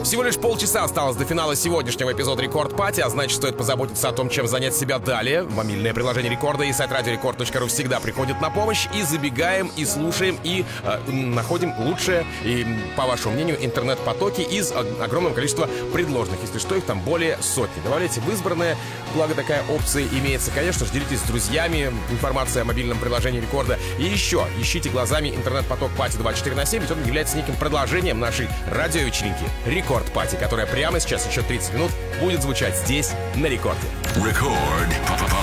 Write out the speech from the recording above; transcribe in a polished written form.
Всего лишь полчаса осталось до финала сегодняшнего эпизода Рекорд Пати, а значит, стоит позаботиться о том, чем занять себя далее. Мобильное приложение Рекорда и сайт radiorecord.ru всегда приходят на помощь. И забегаем, и слушаем, и находим лучшее, и, по вашему мнению, интернет-потоки из огромного количества предложенных. Если что, их там более сотни. Добавляйте в избранное, благо такая опция имеется. Конечно же, делитесь с друзьями. Информация о мобильном приложении Рекорда. И еще, ищите глазами интернет-поток Пати 24/7, ведь он является неким продолжением нашей радиовечеринки Рекорд Пати, которая прямо сейчас, еще 30 минут, будет звучать здесь, на Рекорде. Рекорд.